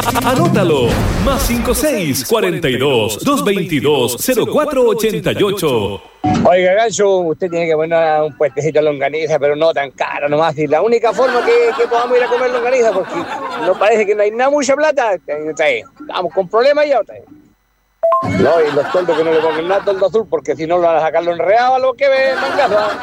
Anótalo. +56 42 222 0488. Oiga, Gancho, usted tiene que poner un puestecito de longaniza, pero no tan caro nomás. Y la única forma que podamos ir a comer longaniza, porque no parece que no hay nada, mucha plata, estamos con problemas ya. No, y los toldos que no le pongan nada toldo azul, porque si no lo van a sacar lo enredado a lo que ven, mangazo.